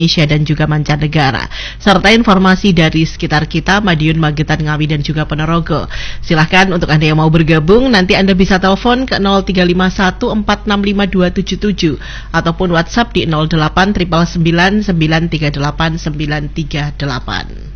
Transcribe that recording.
Indonesia dan juga mancanegara, serta informasi dari sekitar kita, Madiun, Magetan, Ngawi, dan juga Ponorogo. Silahkan untuk Anda yang mau bergabung, nanti Anda bisa telepon ke 0351465277 ataupun WhatsApp di 08 999 938 938.